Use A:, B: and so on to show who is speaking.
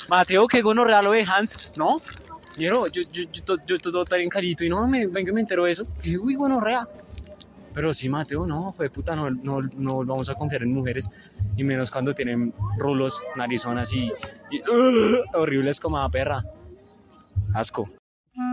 A: Mateo, qué gonorrea lo de Hans, ¿no? Yo todo tan carito y no, vengo y me entero de eso. Y dije, uy, gonorrea. Pero sí, Mateo, no, fue puta, no vamos a confiar en mujeres. Y menos cuando tienen rulos, narizonas y horribles como a perra. Asco.